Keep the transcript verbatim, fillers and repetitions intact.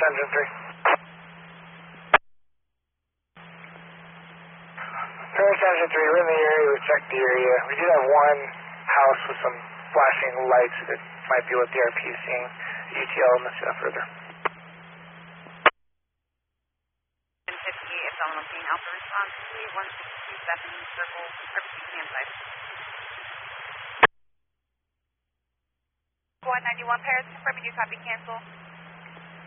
Engine three. Paris Engine three, we're in the area, we checked the area. We do have one house with some flashing lights that might be what the R P is seeing. U T L and stuff further. fifty-eight, it's on looking. Alpha response, one six two seven, circle, R P C campsite. one ninety-one Paris, confirming you copy, cancel.